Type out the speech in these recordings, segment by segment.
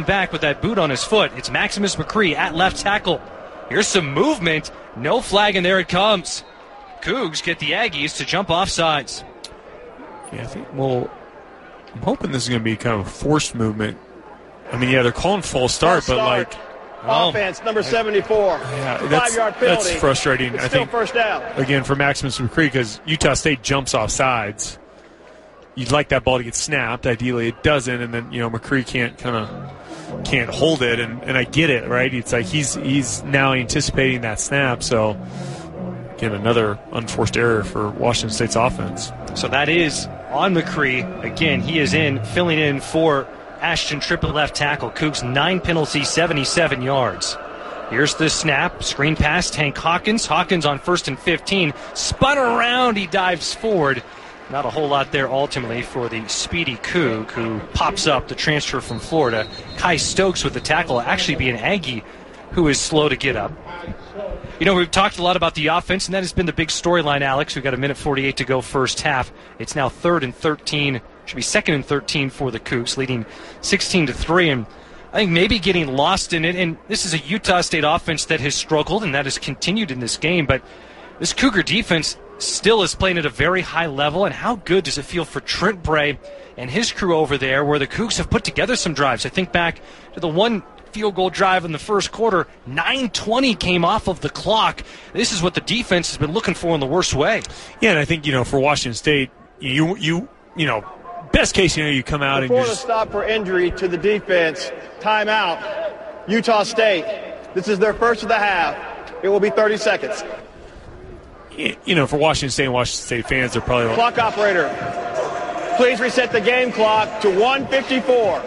back with that boot on his foot. It's Maximus McCree at left tackle. Here's some movement. No flag, and there it comes. Cougs get the Aggies to jump off sides. Yeah, I'm hoping this is going to be kind of a forced movement. I mean, yeah, they're calling false start, but like... Offense, number 74. Yeah, 5-yard penalty. That's frustrating. It's I still think, first down. Again, for Maximus McCree, because Utah State jumps off sides. You'd like that ball to get snapped. Ideally, it doesn't, and then McCree can't hold it, and I get it, right? It's like he's now anticipating that snap. So again, another unforced error for Washington State's offense. So that is on McCree. Again, he is filling in for Ashton Tripp at left tackle. Cougs 9 penalties, 77 yards. Here's the snap. Screen pass, Tank Hawkins. Hawkins on 1st and 15. Spun around. He dives forward. Not a whole lot there ultimately for the speedy Coug, who pops up, the transfer from Florida. Kai Stokes with the tackle, actually be an Aggie who is slow to get up. We've talked a lot about the offense, and that has been the big storyline, Alex. We've got a minute 48 to go first half. It's now 3rd and 13. Should be 2nd and 13 for the Cougs, leading 16-3. And I think maybe getting lost in it, and this is a Utah State offense that has struggled, and that has continued in this game, but this Cougar defense still is playing at a very high level. And how good does it feel for Trent Bray and his crew over there, where the Cougs have put together some drives? I think back to the one field goal drive in the first quarter. 9:20 came off of the clock. This is what the defense has been looking for in the worst way. Yeah, and I think for Washington State, you best case you come out Before and the stop for injury to the defense, timeout. Utah State. This is their first of the half. It will be 30 seconds. For Washington State and Washington State fans, they're probably clock operator, please reset the game clock to 1:54.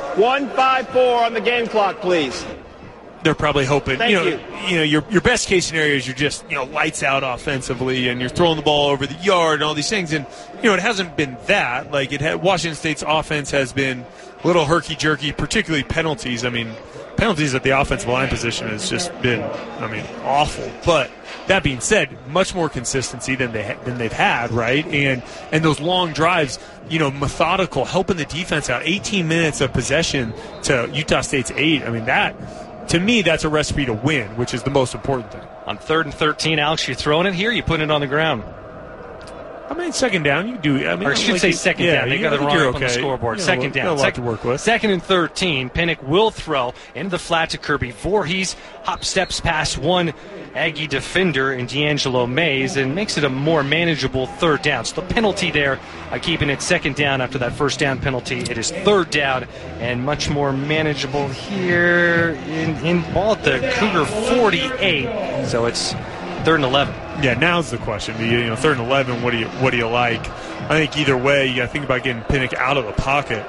1:54 on the game clock, please. They're probably hoping, Thank you. Your best case scenario is you're just, lights out offensively and you're throwing the ball over the yard and all these things. And, it hasn't been that. Like, Washington State's offense has been a little herky-jerky, particularly penalties. I mean, penalties at the offensive line position has just been, awful. But that being said, much more consistency than they've had, right? And those long drives, methodical, helping the defense out. 18 minutes of possession to Utah State's 8. I mean, to me, that's a recipe to win, which is the most important thing. On 3rd and 13, Alex, you're throwing it here, you put it on the ground. Second down, you do. Or I should say second down. They got it wrong on the scoreboard. Second down. A lot to work with. 2nd and 13. Pinnock will throw into the flat to Kirby Voorhees. Hop steps past one Aggie defender in D'Angelo Mays and makes it a more manageable 3rd down. So the penalty there, keeping it 2nd down after that 1st down penalty. It is 3rd down and much more manageable here in ball at the Cougar 48. So it's 3rd and 11. Yeah, now's the question. 3rd and 11, what do you like? I think either way, you got to think about getting Pinnock out of the pocket.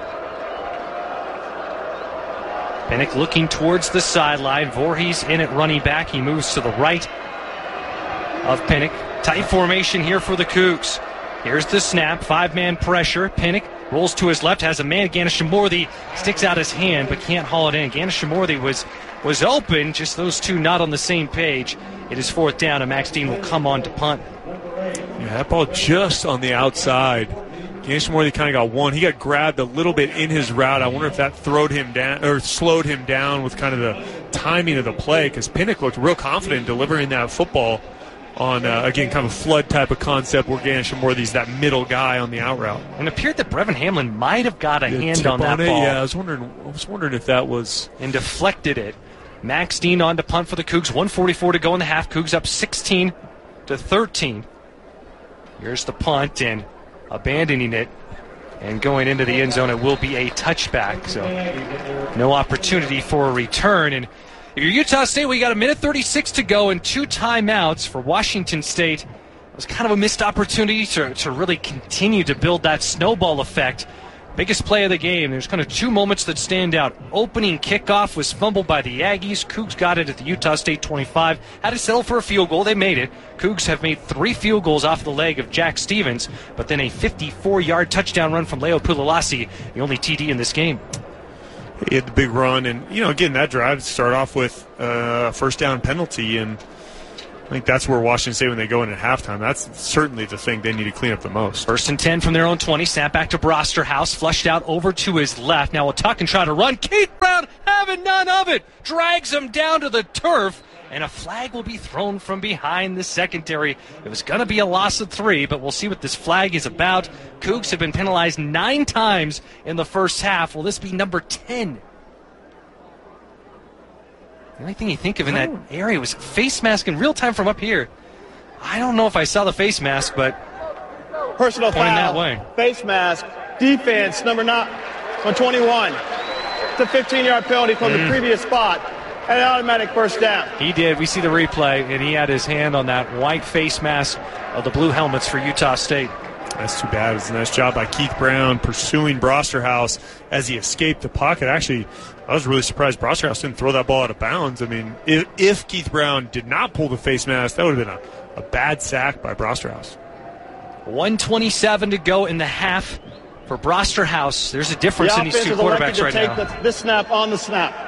Pinnock looking towards the sideline. Voorhees in at running back. He moves to the right of Pinnock. Tight formation here for the Cougs. Here's the snap. 5-man pressure. Pinnock rolls to his left. Has a man. Ganesha-Morthy sticks out his hand but can't haul it in. Ganesha-Morthy was open. Just those two not on the same page. It is 4th down, and Max Dean will come on to punt. Yeah, that ball just on the outside. Ganesha-Morthy kind of got one. He got grabbed a little bit in his route. I wonder if that slowed him down with kind of the timing of the play, because Pinnock looked real confident in delivering that football on, again, kind of a flood type of concept where Ganesha-Morthy's that middle guy on the out route. And it appeared that Brevin Hamlin might have got a hand on that ball. Yeah, I was wondering if that was... And deflected it. Max Dean on to punt for the Cougs. 1:44 to go in the half. Cougs up 16-13. Here's the punt, and abandoning it and going into the end zone. It will be a touchback, so no opportunity for a return. And if you're Utah State, we got a minute 36 to go and 2 timeouts for Washington State. It was kind of a missed opportunity to really continue to build that snowball effect. Biggest play of the game. There's kind of 2 moments that stand out. Opening kickoff was fumbled by the Aggies. Cougs got it at the Utah State 25. Had to settle for a field goal. They made it. Cougs have made 3 field goals off the leg of Jack Stevens, but then a 54-yard touchdown run from Leo Pulalasi, the only TD in this game. He had the big run, and, again, that drive started off with a 1st down penalty, and I think that's where Washington State, when they go in at halftime, that's certainly the thing they need to clean up the most. 1st and 10 from their own 20. Snap back to Brosterhouse. Flushed out over to his left. Now we'll tuck and try to run. Keith Brown having none of it. Drags him down to the turf. And a flag will be thrown from behind the secondary. It was going to be a loss of 3, but we'll see what this flag is about. Cougs have been penalized 9 times in the first half. Will this be number 10? The only thing you think of in that area was face mask in real time from up here. I don't know if I saw the face mask, but personal foul, that way. Face mask, defense, number 21. It's a 15-yard penalty from the previous spot. An automatic first down. He did. We see the replay, and he had his hand on that white face mask of the blue helmets for Utah State. That's too bad. It's a nice job by Keith Brown pursuing Brosterhouse as he escaped the pocket. Actually, I was really surprised Brosterhouse didn't throw that ball out of bounds. I mean, if Keith Brown did not pull the face mask, that would have been a bad sack by Brosterhouse. 1:27 to go in the half for Brosterhouse. There's a difference in these two quarterbacks right now. This snap on the snap.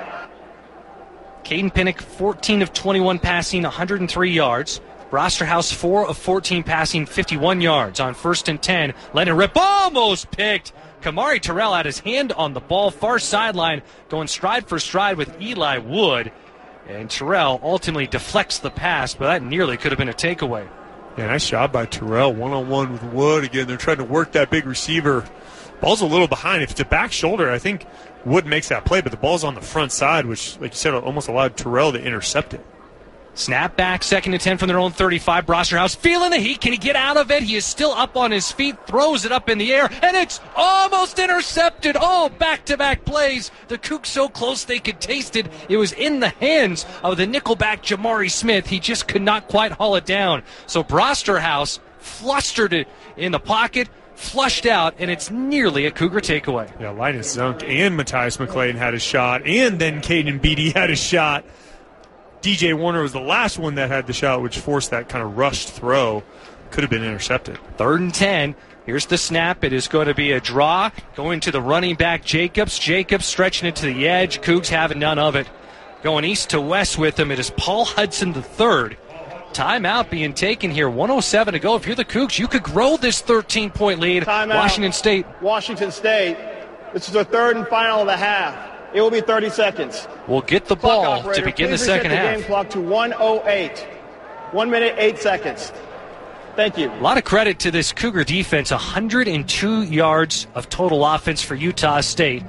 Caden Pinnock, 14 of 21 passing, 103 yards. Brosterhouse, 4 of 14 passing, 51 yards. On 1st and 10, Lennon Rip almost picked. Kamari Terrell had his hand on the ball, far sideline, going stride for stride with Eli Wood. And Terrell ultimately deflects the pass, but that nearly could have been a takeaway. Yeah, nice job by Terrell, one-on-one with Wood. Again, they're trying to work that big receiver. Ball's a little behind. If it's a back shoulder, I think Wood makes that play, but the ball's on the front side, which, like you said, almost allowed Terrell to intercept it. Snap back, 2nd and 10 from their own 35. Brosterhouse feeling the heat. Can he get out of it? He is still up on his feet, throws it up in the air, and it's almost intercepted. Oh, back-to-back plays. The Cougs so close they could taste it. It was in the hands of the nickelback Jamari Smith. He just could not quite haul it down. So Brosterhouse flustered it in the pocket, flushed out, and it's nearly a Cougar takeaway. Yeah, Linus Zunk and Matthias McClain had a shot, and then Caden Beatty had a shot. DJ Warner was the last one that had the shot, which forced that kind of rushed throw. Could have been intercepted. 3rd and 10. Here's the snap. It is going to be a draw. Going to the running back, Jacobs. Jacobs stretching it to the edge. Cougs having none of it. Going east to west with him, it is Paul Hudson III. Timeout being taken here. 1:07 to go. If you're the Cougs, you could grow this 13-point lead. Timeout. Washington State. Washington State. This is the 3rd and final of the half. It will be 30 seconds. We'll get the ball to begin the second half. Game clock to 1:08. 1 minute, 8 seconds. Thank you. A lot of credit to this Cougar defense. 102 yards of total offense for Utah State.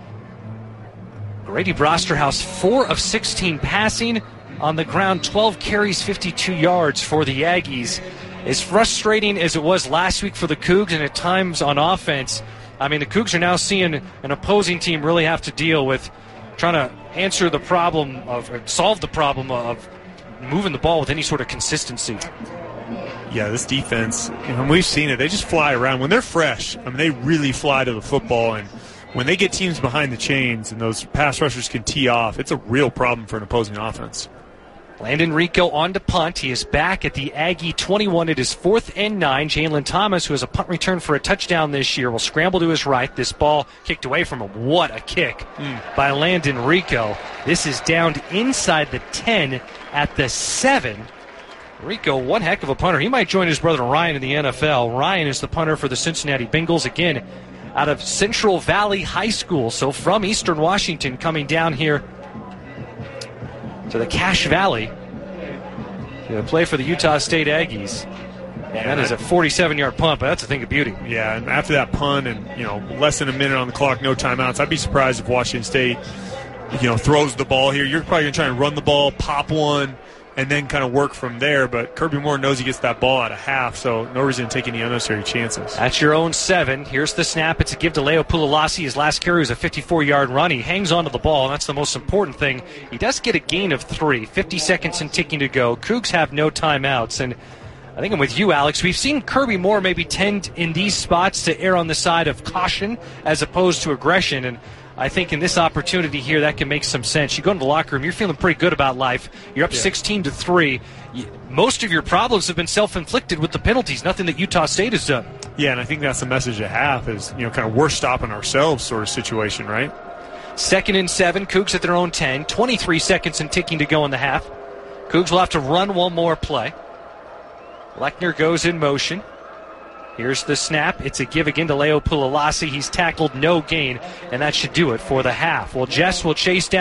Grady Brosterhouse, 4 of 16 passing. On the ground, 12 carries, 52 yards for the Aggies. As frustrating as it was last week for the Cougs and at times on offense, I mean, the Cougs are now seeing an opposing team really have to deal with trying to answer the problem or solve the problem of moving the ball with any sort of consistency. Yeah, this defense, and we've seen it, they just fly around. When they're fresh, I mean, they really fly to the football, and when they get teams behind the chains and those pass rushers can tee off, it's a real problem for an opposing offense. Landon Rico on to punt. He is back at the Aggie 21. It is 4th and 9. Jalen Thomas, who has a punt return for a touchdown this year, will scramble to his right. This ball kicked away from him. What a kick by Landon Rico. This is downed inside the 10 at the 7. Rico, one heck of a punter. He might join his brother Ryan in the NFL. Ryan is the punter for the Cincinnati Bengals, again, out of Central Valley High School. So from Eastern Washington, coming down here to the Cache Valley to play for the Utah State Aggies. And that is a 47-yard punt, but that's a thing of beauty. Yeah, and after that punt and, less than a minute on the clock, no timeouts, I'd be surprised if Washington State, throws the ball here. You're probably going to try and run the ball, pop one, and then kind of work from there. But Kirby Moore knows he gets that ball out of half, so no reason to take any unnecessary chances. That's your own 7. Here's the snap. It's a give to Leo Pulalasi. His last carry was a 54-yard run. He hangs onto the ball, and that's the most important thing. He does get a gain of 3. 50 seconds and ticking to go. Cougs have no timeouts, and I think I'm with you, Alex. We've seen Kirby Moore maybe tend in these spots to err on the side of caution as opposed to aggression, and I think in this opportunity here, that can make some sense. You go into the locker room, you're feeling pretty good about life. You're up 16-3. Most of your problems have been self-inflicted with the penalties, nothing that Utah State has done. Yeah, and I think that's the message at half is, kind of we're stopping ourselves sort of situation, right? 2nd and 7, Cougs at their own 10. 23 seconds and ticking to go in the half. Cougs will have to run one more play. Lechner goes in motion. Here's the snap. It's a give again to Leo Pulalasi. He's tackled, no gain, and that should do it for the half. Well, Jess will chase down